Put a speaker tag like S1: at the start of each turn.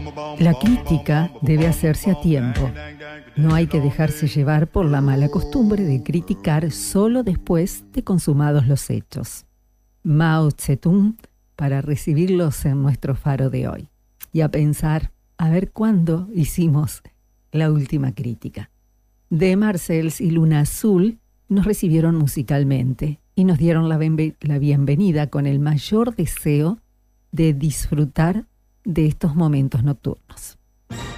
S1: La crítica debe hacerse a tiempo. No hay que dejarse llevar por la mala costumbre de criticar solo después de consumados los hechos. Mao Zedong, para recibirlos en nuestro faro de hoy. Y a pensar, a ver cuándo hicimos la última crítica. The Marcels y Luna Azul nos recibieron musicalmente y nos dieron la bienvenida con el mayor deseo de disfrutar de estos momentos nocturnos.